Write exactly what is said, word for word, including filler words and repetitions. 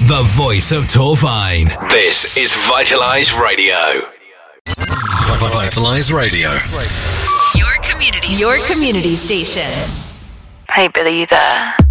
the voice of Torfine. This is Vitalize Radio. Vitalize Radio. Your community, your community station. Hey, Billy, you there?